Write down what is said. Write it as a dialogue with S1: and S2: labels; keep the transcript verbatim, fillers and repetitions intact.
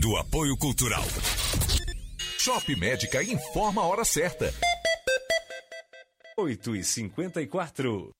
S1: do apoio cultural. Shop Médica informa a hora certa. oito e cinquenta e quatro.